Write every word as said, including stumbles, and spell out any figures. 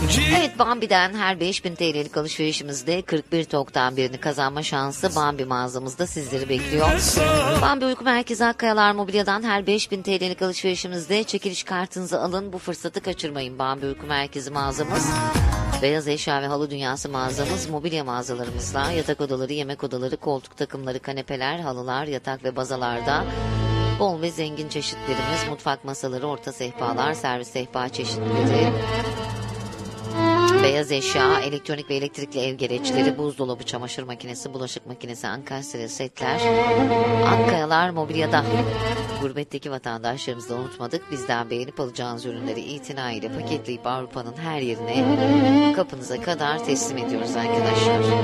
Evet, Bambi'den her beş bin T L'lik alışverişimizde kırk bir toktan birini kazanma şansı Bambi mağazamızda sizleri bekliyor. Bambi Uyku Merkezi Akkayalar Mobilya'dan her beş bin T L'lik alışverişimizde çekiliş kartınızı alın. Bu fırsatı kaçırmayın. Bambi Uyku Merkezi mağazamız, beyaz eşya ve halı dünyası mağazamız, mobilya mağazalarımızla yatak odaları, yemek odaları, koltuk takımları, kanepeler, halılar, yatak ve bazalarda bol ve zengin çeşitlerimiz, mutfak masaları, orta sehpalar, servis sehpa çeşitleri, beyaz eşya, elektronik ve elektrikli ev gereçleri, buzdolabı, çamaşır makinesi, bulaşık makinesi, ankastre setler, Akkayalar Mobilya'da. Gurbetteki vatandaşlarımızı da unutmadık. Bizden beğenip alacağınız ürünleri itinayla paketleyip Avrupa'nın her yerine kapınıza kadar teslim ediyoruz arkadaşlar.